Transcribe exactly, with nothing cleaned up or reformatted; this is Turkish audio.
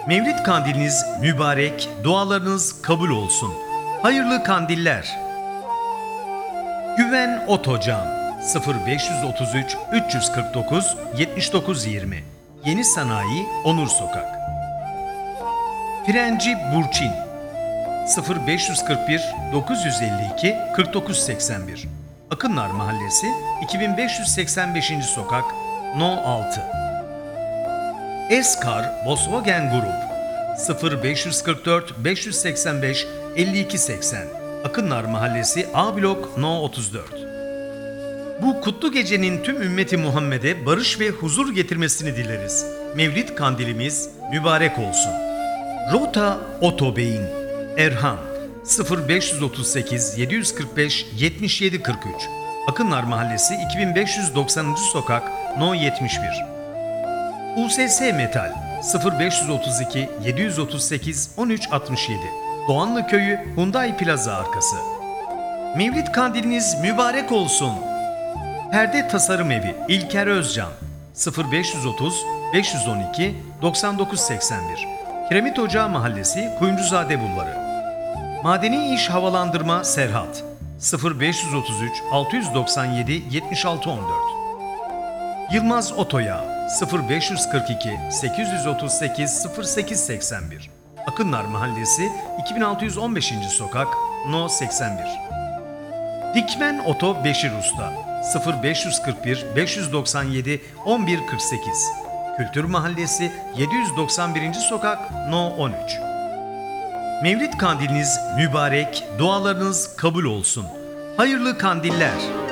Mevlid kandiliniz mübarek, dualarınız kabul olsun. Hayırlı kandiller. Güven Otocan sıfır beş otuz üç üç kırk dokuz yetmiş dokuz yirmi Yeni Sanayi Onur Sokak. Frenci Burçin sıfır beş kırk bir dokuz yüz elli iki kırk dokuz seksen bir Akınlar Mahallesi iki bin beş yüz seksen beşinci Sokak No altı. Eskar Volkswagen Grup sıfır beş kırk dört beş yüz seksen beş elli iki seksen Akınlar Mahallesi A Blok No otuz dört. Bu kutlu gecenin tüm ümmeti Muhammed'e barış ve huzur getirmesini dileriz. Mevlid kandilimiz mübarek olsun. Rota Otobeyin Erhan sıfır beş otuz sekiz yedi kırk beş yetmiş yedi kırk üç Akınlar Mahallesi iki bin beş yüz doksanıncı Sokak No yetmiş bir. U S S Metal sıfır beş otuz iki yedi otuz sekiz on üç altmış yedi Doğanlı Köyü Hyundai Plaza arkası. Mevlid kandiliniz mübarek olsun. Perde Tasarım Evi İlker Özcan sıfır beş otuz beş on iki doksan dokuz seksen bir Kiremit Ocağı Mahallesi Kuyumcuzade Bulvarı. Madeni İş Havalandırma Serhat sıfır beş otuz üç altı doksan yedi yetmiş altı on dört Yılmaz Otoyağı sıfır beş kırk iki sekiz otuz sekiz sıfır sekiz seksen bir Akınlar Mahallesi iki bin altı yüz on beşinci Sokak No seksen bir. Dikmen Oto Beşir Usta sıfır beş kırk bir beş doksan yedi on bir kırk sekiz Kültür Mahallesi yedi yüz doksan birinci Sokak No on üç. Mevlid kandiliniz mübarek, dualarınız kabul olsun. Hayırlı kandiller.